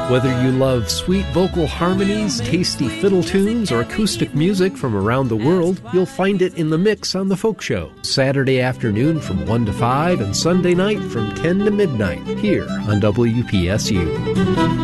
Whether you love sweet vocal harmonies, tasty fiddle tunes, or acoustic music from around the world, you'll find it in the mix on The Folk Show, Saturday afternoon from 1 to 5 and Sunday night from 10 to midnight, here on WPSU.